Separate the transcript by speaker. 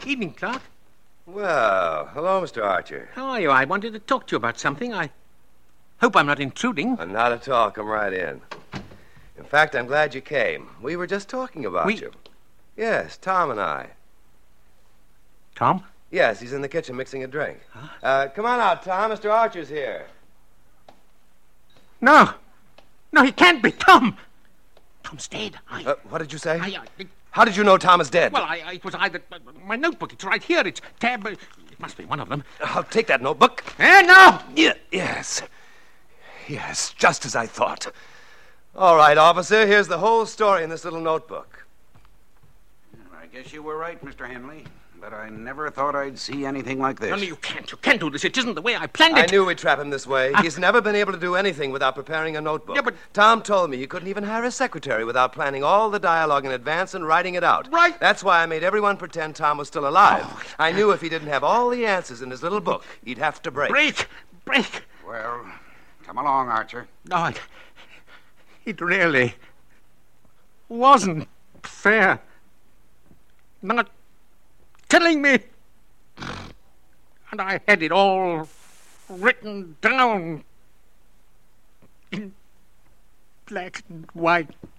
Speaker 1: Evening, Clark.
Speaker 2: Well, hello, Mr. Archer.
Speaker 1: How are you? I wanted to talk to you about something. I hope I'm not intruding.
Speaker 2: Not at all. Come right in. In fact, I'm glad you came. We were just talking about you. Yes, Tom and I.
Speaker 1: Tom?
Speaker 2: Yes, he's in the kitchen mixing a drink. Huh? Come on out, Tom. Mr. Archer's here.
Speaker 1: No. No, he can't be. Tom stayed.
Speaker 2: What did you say? How did you know Tom is dead?
Speaker 1: Well, it was either... my notebook, it's right here. It's tab... it must be one of them.
Speaker 2: I'll take that notebook.
Speaker 1: No!
Speaker 2: Yes, just as I thought. All right, officer, here's the whole story in this little notebook.
Speaker 3: I guess you were right, Mr. Henley. But I never thought I'd see anything like this.
Speaker 1: No, you can't. You can't do this. It isn't the way I planned it.
Speaker 2: I knew we'd trap him this way. He's never been able to do anything without preparing a notebook.
Speaker 1: Yeah, but...
Speaker 2: Tom told me you couldn't even hire a secretary without planning all the dialogue in advance and writing it out.
Speaker 1: Right.
Speaker 2: That's why I made everyone pretend Tom was still alive. I knew if he didn't have all the answers in his little book, he'd have to break.
Speaker 1: Break!
Speaker 3: Well, come along, Archer.
Speaker 1: No, it really wasn't fair. Not killing me. And I had it all written down in black and white.